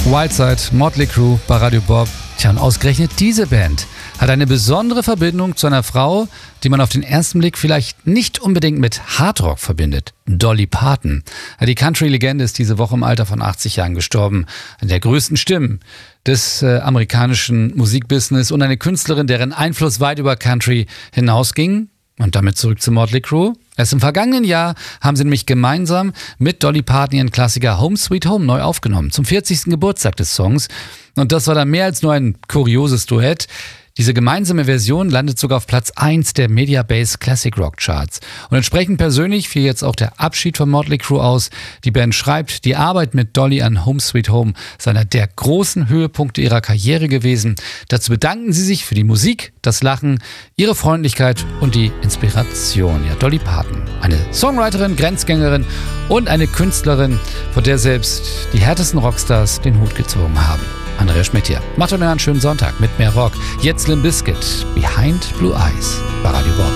Wildside, Motley Crue bei Radio Bob. Tja, und ausgerechnet diese Band hat eine besondere Verbindung zu einer Frau, die man auf den ersten Blick vielleicht nicht unbedingt mit Hardrock verbindet. Dolly Parton. Die Country-Legende ist diese Woche im Alter von 80 Jahren gestorben. Eine der größten Stimmen des amerikanischen Musikbusiness und eine Künstlerin, deren Einfluss weit über Country hinausging. Und damit zurück zu Motley Crue. Erst im vergangenen Jahr haben sie nämlich gemeinsam mit Dolly Parton ihren Klassiker Home Sweet Home neu aufgenommen, zum 40. Geburtstag des Songs. Und das war dann mehr als nur ein kurioses Duett. Diese gemeinsame Version landet sogar auf Platz 1 der Mediabase Classic Rock Charts. Und entsprechend persönlich fiel jetzt auch der Abschied von Motley Crue aus. Die Band schreibt, die Arbeit mit Dolly an Home Sweet Home sei einer der großen Höhepunkte ihrer Karriere gewesen. Dazu bedanken sie sich für die Musik, das Lachen, ihre Freundlichkeit und die Inspiration. Ja, Dolly Parton, eine Songwriterin, Grenzgängerin und eine Künstlerin, vor der selbst die härtesten Rockstars den Hut gezogen haben. Andrea Schmidt hier. Macht euch einen schönen Sonntag mit mehr Rock. Jetzt Limp Bizkit, Behind Blue Eyes bei Radio Bob.